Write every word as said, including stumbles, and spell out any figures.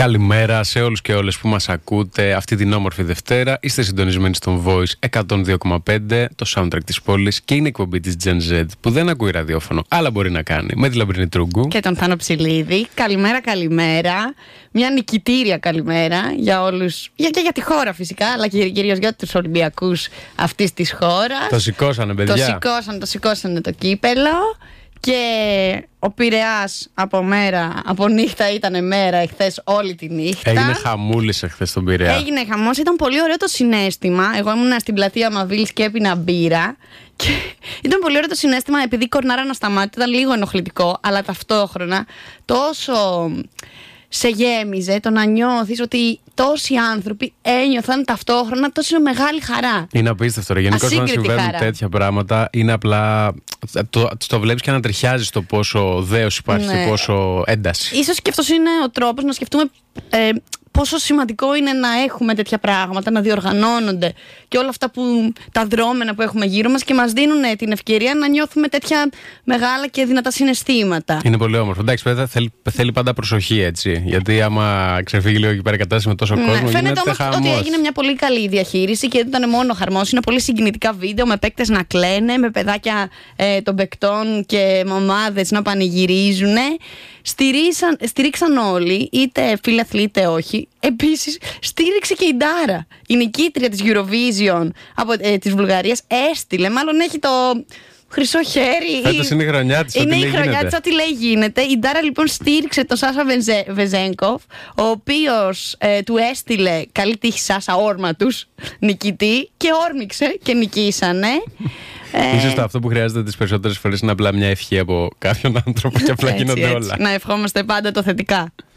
Καλημέρα σε όλους και όλες που μας ακούτε αυτή την όμορφη Δευτέρα. Είστε συντονισμένοι στον Voice εκατόν δύο κόμμα πέντε, το soundtrack της πόλης, και είναι η εκπομπή της Gen Z που δεν ακούει ραδιόφωνο, αλλά μπορεί να κάνει. Με τη Λαμπρινή Τρούγκου και τον Θάνο Ψηλίδη. Καλημέρα, καλημέρα. Μια νικητήρια καλημέρα για όλους, για, και για τη χώρα φυσικά, αλλά και κυρίως για τους Ολυμπιακούς αυτής της χώρας. Το σηκώσανε, παιδιά. Το σηκώσανε, το σηκώσανε το κύπελο. Και ο Πειραιάς από μέρα, από νύχτα ήταν μέρα εχθές όλη τη νύχτα. Έγινε χαμούλης εχθές στον Πειραιά. Έγινε χαμός, ήταν πολύ ωραίο το συναίσθημα. Εγώ ήμουν στην πλατεία Μαβίλης και έπινα μπύρα. Και ήταν πολύ ωραίο το συναίσθημα επειδή κορνάρα στα μάτια, ήταν λίγο ενοχλητικό, αλλά ταυτόχρονα τόσο σε γέμιζε το να νιώθεις ότι τόσοι άνθρωποι ένιωθαν ταυτόχρονα τόσο μεγάλη χαρά. Είναι απίστευτο. Γενικώς όταν συμβαίνουν χαρά. τέτοια πράγματα, είναι απλά. Το, το βλέπεις και ανατριχιάζεις το πόσο δέος υπάρχει, ναι, και πόσο ένταση. Ίσως και αυτός είναι ο τρόπος να σκεφτούμε ε, πόσο σημαντικό είναι να έχουμε τέτοια πράγματα, να διοργανώνονται και όλα αυτά που, τα δρόμενα που έχουμε γύρω μας και μας δίνουν την ευκαιρία να νιώθουμε τέτοια μεγάλα και δυνατά συναισθήματα. Είναι πολύ όμορφο. Εντάξει, παιδιά, θέλει, θέλει πάντα προσοχή, έτσι. Γιατί άμα ξεφύγει λίγο εκεί πέρα κατάσταση με τόσο, ναι, κόσμο, φαίνεται όμως χαμός. Ότι έγινε μια πολύ καλή διαχείριση και δεν ήταν μόνο χαρμός. Είναι πολύ συγκινητικά βίντεο με παίκτες να κλαίνε, με παιδάκια ε, των παικτών και μαμάδες να πανηγυρίζουν. Στηρίξαν, στηρίξαν όλοι, είτε φίλαθλοι είτε όχι. Επίσης στήριξε και η Ντάρα, η νικήτρια της Eurovision από, ε, της Βουλγαρίας. Έστειλε, μάλλον έχει το χρυσό χέρι. Φέτος είναι η χρονιά της, είναι ό,τι η χρονιά της, ό,τι λέει γίνεται. Η Ντάρα λοιπόν στήριξε τον Σάσα Βεζέ, Βεζένκοφ, ο οποίος ε, του έστειλε καλή τύχη Σάσα, όρμα τους, νικητή, και όρμηξε και νικήσανε. Ε... Ίσως το αυτό που χρειάζεται τις περισσότερες φορές είναι απλά μια ευχή από κάποιον άνθρωπο και απλά έτσι, γίνονται έτσι. όλα. Να ευχόμαστε πάντα το θετικά.